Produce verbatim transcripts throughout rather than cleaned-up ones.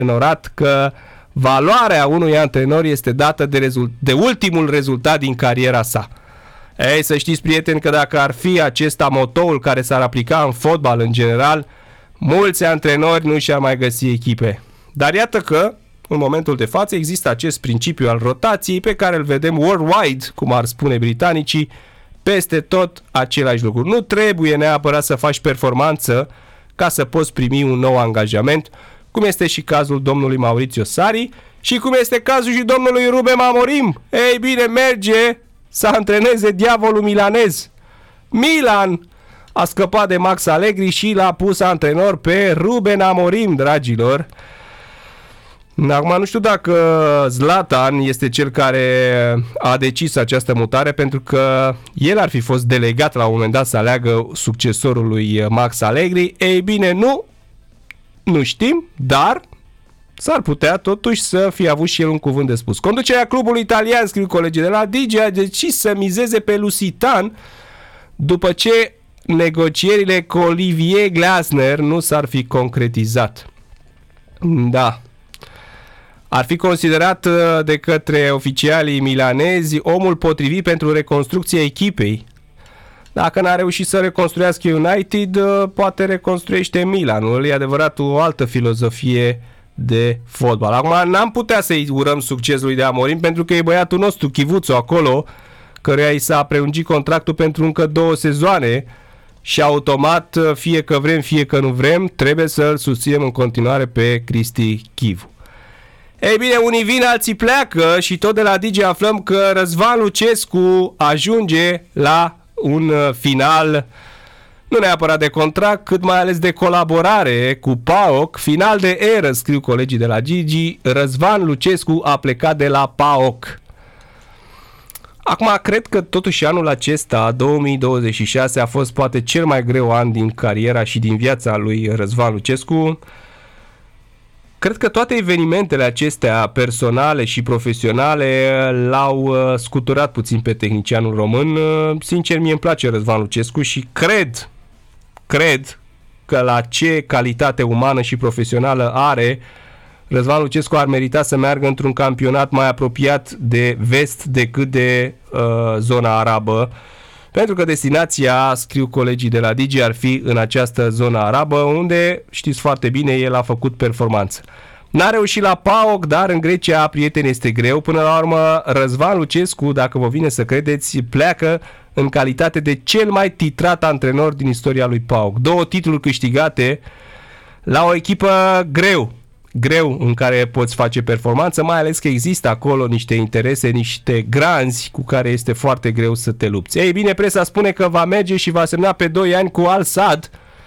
onorat că valoarea unui antrenor este dată de, rezult- de ultimul rezultat din cariera sa. Ei, să știți, prieteni, că dacă ar fi acesta motoul care s-ar aplica în fotbal în general, mulți antrenori nu și-ar mai găsi echipe. Dar iată că, în momentul de față, există acest principiu al rotației pe care îl vedem worldwide, cum ar spune britanicii, peste tot același lucru. Nu trebuie neapărat să faci performanță ca să poți primi un nou angajament, cum este și cazul domnului Maurizio Sarri și cum este cazul și domnului Ruben Amorim. Ei bine, merge să antreneze diavolul milanez. Milan a scăpat de Max Allegri și l-a pus antrenor pe Ruben Amorim, dragilor. Acum nu știu dacă Zlatan este cel care a decis această mutare, pentru că el ar fi fost delegat la un moment dat să aleagă succesorul lui Max Allegri. Ei bine, nu, nu știm, dar s-ar putea totuși să fie avut și el un cuvânt de spus. Conducerea clubului italian, scriu colegii de la Digi, a decis să mizeze pe Lusitan după ce negocierile cu Olivier Glasner nu s-ar fi concretizat. Da. Ar fi considerat de către oficialii milanezi omul potrivit pentru reconstrucția echipei. Dacă n-a reușit să reconstruiască United, poate reconstruiește Milanul. E adevărat o altă filozofie de fotbal. Acum n-am putea să-i urăm succesul de Amorim, pentru că e băiatul nostru, Chivuțu, acolo, căruia i s-a prelungit contractul pentru încă două sezoane și automat, fie că vrem, fie că nu vrem, trebuie să-l susținem în continuare pe Cristi Chivu. Ei bine, unii vin, alții pleacă și tot de la Digi aflăm că Răzvan Lucescu ajunge la un final, nu neapărat de contract, cât mai ales de colaborare cu P A O K. Final de eră, scriu colegii de la Digi. Răzvan Lucescu a plecat de la P A O K. Acum, cred că totuși anul acesta, două mii douăzeci și șase, a fost poate cel mai greu an din cariera și din viața lui Răzvan Lucescu. Cred că toate evenimentele acestea personale și profesionale l-au scuturat puțin pe tehnicianul român. Sincer, mie îmi place Răzvan Lucescu și cred, cred că la ce calitate umană și profesională are, Răzvan Lucescu ar merita să meargă într-un campionat mai apropiat de vest decât de uh, zona arabă. Pentru că destinația, scriu colegii de la Digi, ar fi în această zonă arabă, unde, știți foarte bine, el a făcut performanță. N-a reușit la P A O K, dar în Grecia, prieteni, este greu. Până la urmă, Răzvan Lucescu, dacă vă vine să credeți, pleacă în calitate de cel mai titrat antrenor din istoria lui P A O K. Două titluri câștigate la o echipă greu. greu în care poți face performanță, mai ales că există acolo niște interese, niște granzi cu care este foarte greu să te lupți. Ei bine, presa spune că va merge și va semna pe doi ani cu Al Sadd.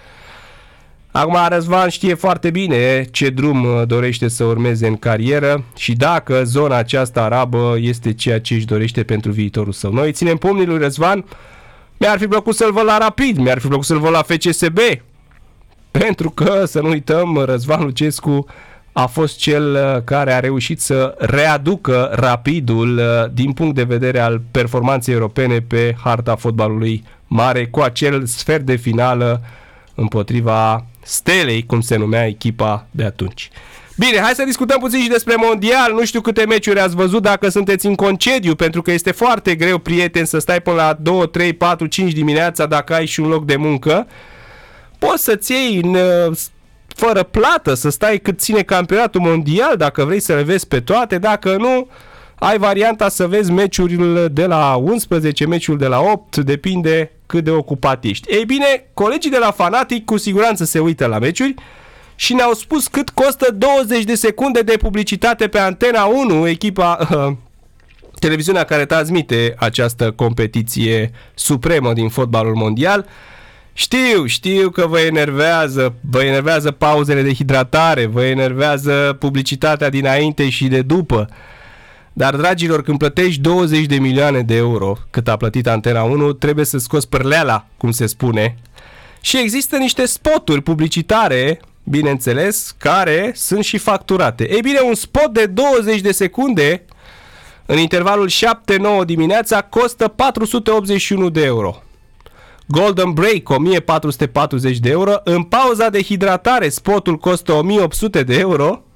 Acum Răzvan știe foarte bine ce drum dorește să urmeze în carieră și dacă zona aceasta arabă este ceea ce își dorește pentru viitorul său. Noi ținem pumnii lui Răzvan. Mi-ar fi plăcut să-l văd la Rapid, mi-ar fi plăcut să-l văd la F C S B, pentru că, să nu uităm, Răzvan Lucescu a fost cel care a reușit să readucă Rapidul din punct de vedere al performanței europene pe harta fotbalului mare, cu acel sfert de finală împotriva Stelei, cum se numea echipa de atunci. Bine, hai să discutăm puțin și despre mondial. Nu știu câte meciuri ați văzut dacă sunteți în concediu, pentru că este foarte greu, prieteni, să stai până la două, trei, patru, cinci dimineața dacă ai și un loc de muncă. Poți să-ți iei în, fără plată, să stai cât ține campionatul mondial, dacă vrei să le vezi pe toate. Dacă nu, ai varianta să vezi meciurile de la unsprezece, meciul de la opt, depinde cât de ocupat ești. Ei bine, colegii de la Fanatic cu siguranță se uită la meciuri și ne-au spus cât costă douăzeci de secunde de publicitate pe Antena unu, echipa, uh, televiziunea care transmite această competiție supremă din fotbalul mondial. Știu, știu că vă enervează, vă enervează pauzele de hidratare, vă enervează publicitatea dinainte și de după. Dar, dragilor, când plătești douăzeci de milioane de euro, cât a plătit Antena unu, trebuie să scoți pârleala, cum se spune. Și există niște spoturi publicitare, bineînțeles, care sunt și facturate. Ei bine, un spot de douăzeci de secunde, în intervalul șapte nouă dimineața, costă patru sute optzeci și unu de euro. Golden Break, o mie patru sute patruzeci de euro. În pauza de hidratare, spotul costă o mie opt sute de euro.